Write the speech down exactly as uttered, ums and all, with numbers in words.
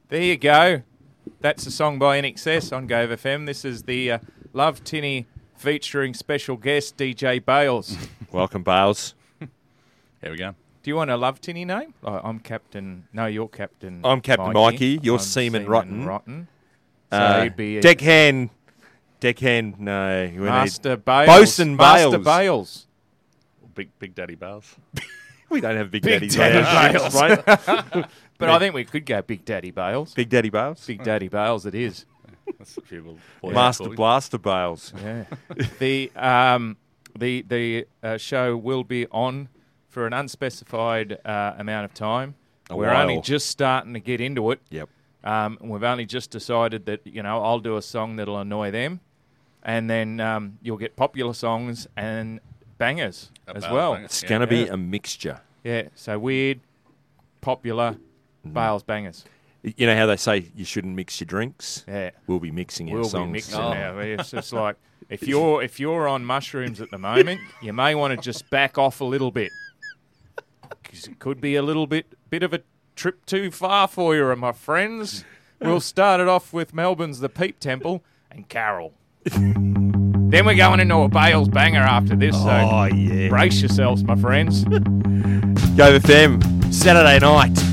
There you go. That's a song by N X S on Gove F M. This is the uh, Love Tinny featuring special guest D J Bales. Welcome, Bales. Here we go. Do you want a Love Tinny name? Oh, I'm Captain... No, you're Captain I'm Captain Mikey. Mikey. You're I'm Seaman Rotten. Rotten. So Uh, he'd be... deckhand. Deckhand, no. We Master need Bales. Bosun Bales. Master Bales. Big Big Daddy Bales. We don't have Big, Big Daddy's Daddy Bales, right? But I think we could go Big Daddy Bales. Big Daddy Bales? Big Daddy Bales it is. That's a few little boys Master called. Blaster Bales. Yeah. the um, the the uh, show will be on for an unspecified uh, amount of time. A We're while. only just starting to get into it. Yep. Um, and we've only just decided that, you know, I'll do a song that'll annoy them, and then um, you'll get popular songs and bangers A as Bales well. banger. It's Yeah. going to be Yeah. a mixture. Yeah, so weird, popular, Bales bangers. You know how they say you shouldn't mix your drinks? Yeah. We'll be mixing our We'll songs. be mixing Oh. now. It's just like if you're if you're on mushrooms at the moment, you may want to just back off a little bit, because it could be a little bit bit of a trip too far for you, my friends. We'll start it off with Melbourne's The Peep Temple and Carol. Then we're going into a Bales banger after this. So Oh, yeah. brace yourselves, my friends. Go with them. Saturday night.